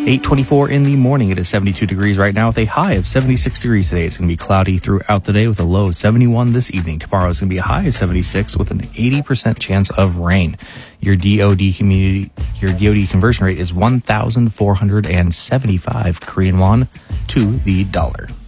8:24 in the morning. It is 72 degrees right now with a high of 76 degrees today. It's going to be cloudy throughout the day with a low of 71 this evening. Tomorrow is going to be a high of 76 with an 80% chance of rain. Your DOD conversion rate is 1,475 Korean won to the dollar.